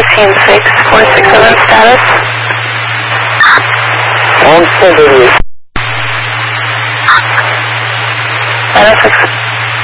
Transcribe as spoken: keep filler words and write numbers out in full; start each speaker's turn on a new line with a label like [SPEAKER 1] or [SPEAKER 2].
[SPEAKER 1] scene six, four six seven status.
[SPEAKER 2] On ten thirty-eight.
[SPEAKER 1] Status six.